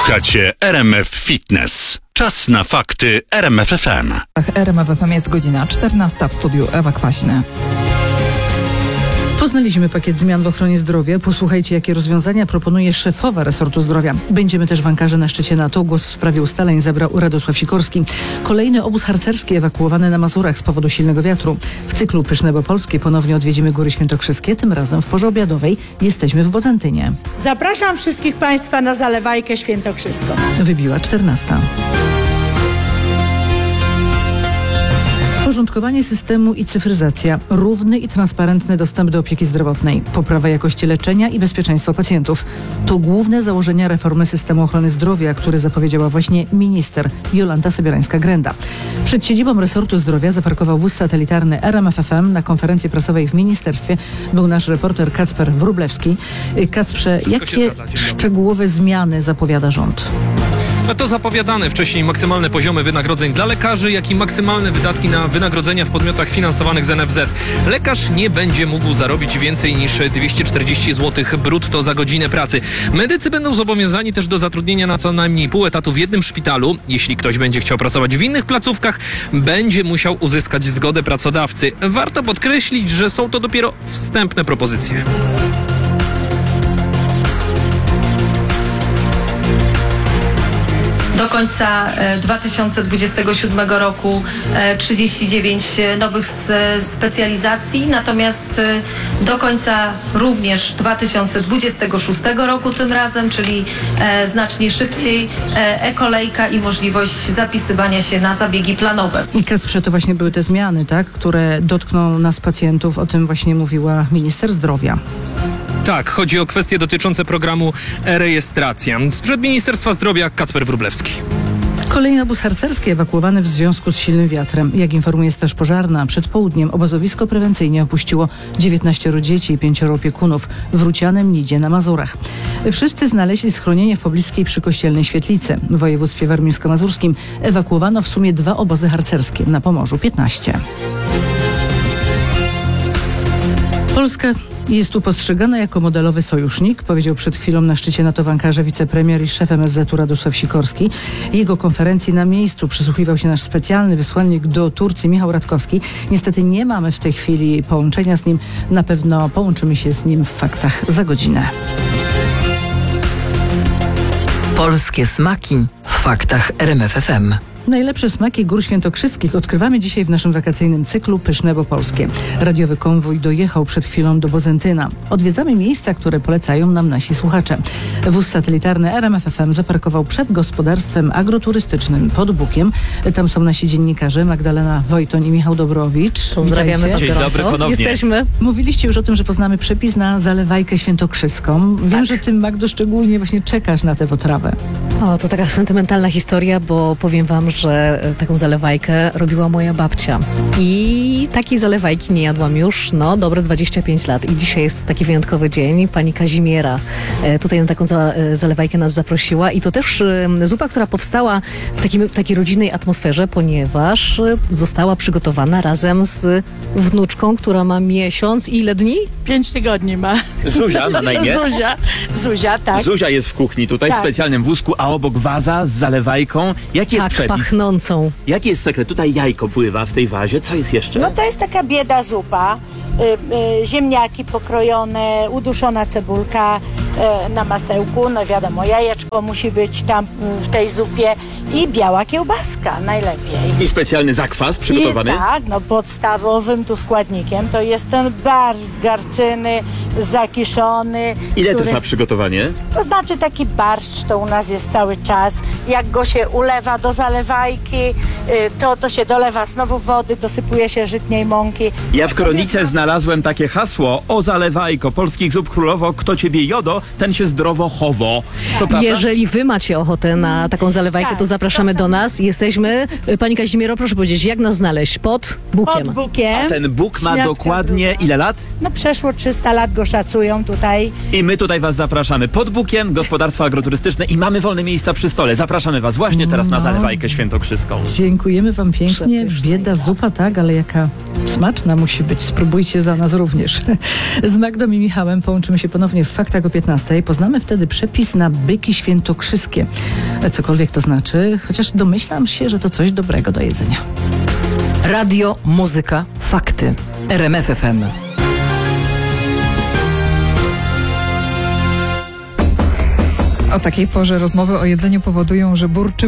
Słuchacie RMF Fitness. Czas na fakty RMF FM. RMF FM jest godzina 14, w studiu Ewa Kwaśny. Poznaliśmy pakiet zmian w ochronie zdrowia. Posłuchajcie, jakie rozwiązania proponuje szefowa resortu zdrowia. Będziemy też w Ankarze na szczycie NATO. Głos w sprawie ustaleń zabrał Radosław Sikorski. Kolejny obóz harcerski ewakuowany na Mazurach z powodu silnego wiatru. W cyklu Pyszne bo Polskie ponownie odwiedzimy Góry Świętokrzyskie. Tym razem w porze obiadowej jesteśmy w Bodzentynie. Zapraszam wszystkich Państwa na Zalewajkę Świętokrzyską. Wybiła 14. Porządkowanie systemu i cyfryzacja, równy i transparentny dostęp do opieki zdrowotnej, poprawa jakości leczenia i bezpieczeństwo pacjentów. To główne założenia reformy systemu ochrony zdrowia, które zapowiedziała właśnie minister Jolanta Sobierańska-Grenda. Przed siedzibą resortu zdrowia zaparkował wóz satelitarny RMF FM. Na konferencji prasowej w ministerstwie był nasz reporter Kacper Wróblewski. Kacprze, jakie szczegółowe zmiany zapowiada rząd? To zapowiadane wcześniej maksymalne poziomy wynagrodzeń dla lekarzy, jak i maksymalne wydatki na wynagrodzenia w podmiotach finansowanych z NFZ. Lekarz nie będzie mógł zarobić więcej niż 240 zł brutto za godzinę pracy. Medycy będą zobowiązani też do zatrudnienia na co najmniej pół etatu w jednym szpitalu. Jeśli ktoś będzie chciał pracować w innych placówkach, będzie musiał uzyskać zgodę pracodawcy. Warto podkreślić, że są to dopiero wstępne propozycje. Do końca 2027 roku 39 nowych specjalizacji, natomiast do końca również 2026 roku tym razem, czyli znacznie szybciej, e-kolejka i możliwość zapisywania się na zabiegi planowe. I Kacprze, to właśnie były te zmiany, tak, które dotkną nas pacjentów. O tym właśnie mówiła minister zdrowia. Tak, chodzi o kwestie dotyczące programu e-rejestracja. Sprzed Ministerstwa Zdrowia Kacper Wróblewski. Kolejny obóz harcerski ewakuowany w związku z silnym wiatrem. Jak informuje Straż Pożarna, przed południem obozowisko prewencyjnie opuściło 19 dzieci i 5 opiekunów w Rucianem Nidzie na Mazurach. Wszyscy znaleźli schronienie w pobliskiej Przykościelnej Świetlicy. W województwie warmińsko-mazurskim ewakuowano w sumie 2 obozy harcerskie, na Pomorzu 15. Polska jest tu postrzegana jako modelowy sojusznik, powiedział przed chwilą na szczycie NATO w Ankarze wicepremier i szef MSZ-u Radosław Sikorski. Jego konferencji na miejscu przysłuchiwał się nasz specjalny wysłannik do Turcji Michał Radkowski. Niestety nie mamy w tej chwili połączenia z nim. Na pewno połączymy się z nim w faktach za godzinę. Polskie smaki w faktach RMF FM. Najlepsze smaki Gór Świętokrzyskich odkrywamy dzisiaj w naszym wakacyjnym cyklu Pyszne bo Polskie. Radiowy konwój dojechał przed chwilą do Bodzentyna. Odwiedzamy miejsca, które polecają nam nasi słuchacze. Wóz satelitarny RMF FM zaparkował przed gospodarstwem agroturystycznym pod Bukiem. Tam są nasi dziennikarze Magdalena Wojtoń i Michał Dobrowicz. Pozdrawiamy was Dzień gorąco. dobry ponownie. Jesteśmy. Mówiliście już o tym, że poznamy przepis na zalewajkę świętokrzyską. Wiem, że ty, Magdo, szczególnie właśnie czekasz na tę potrawę. O, to taka sentymentalna historia, bo powiem wam, że taką zalewajkę robiła moja babcia. I takiej zalewajki nie jadłam już, dobre 25 lat. I dzisiaj jest taki wyjątkowy dzień. Pani Kazimiera tutaj na taką zalewajkę nas zaprosiła. I to też zupa, która powstała w takiej rodzinnej atmosferze, ponieważ została przygotowana razem z wnuczką, która ma miesiąc i ile dni? 5 tygodni ma. Zuzia na imię. Zuzia, tak. Zuzia jest w kuchni tutaj Tak. w specjalnym wózku, a obok waza z zalewajką. Jaki jest Tak, przepis? pachnącą. Jaki jest sekret? Tutaj jajko pływa w tej wazie. Co jest jeszcze? No to jest taka bieda zupa. Ziemniaki pokrojone, uduszona cebulka na masełku, wiadomo, jajeczko musi być tam w tej zupie i biała kiełbaska najlepiej. I specjalny zakwas przygotowany? Tak, podstawowym tu składnikiem to jest ten barszcz z garczyny, zakiszony. Ile trwa przygotowanie? To znaczy taki barszcz to u nas jest cały czas. Jak go się ulewa do zalewajki, to się dolewa znowu wody, dosypuje się żytniej mąki. Ja w kronice znalazłem takie hasło: o zalewajko, polskich zup królowo, kto ciebie jodo, ten się zdrowo chowo. To prawda? Jeżeli wy macie ochotę na taką zalewajkę, Tak, to zapraszamy do nas. Jesteśmy. Pani Kazimiero, proszę powiedzieć, jak nas znaleźć? Pod Bukiem. Pod bukiem. Ten Bóg ma Śmiatka dokładnie druga. ile lat? Przeszło 300 lat go bardzo szacują tutaj. I my tutaj was zapraszamy pod bukiem, gospodarstwo agroturystyczne i mamy wolne miejsca przy stole. Zapraszamy was właśnie teraz na zalewajkę świętokrzyską. Dziękujemy wam pięknie. Bieda zupa, tak, ale jaka smaczna musi być. Spróbujcie za nas również. Z Magdą i Michałem połączymy się ponownie w Faktach o 15:00. Poznamy wtedy przepis na byki świętokrzyskie. Cokolwiek to znaczy, chociaż domyślam się, że to coś dobrego do jedzenia. Radio, muzyka, fakty. RMF FM. O takiej porze rozmowy o jedzeniu powodują, że burczy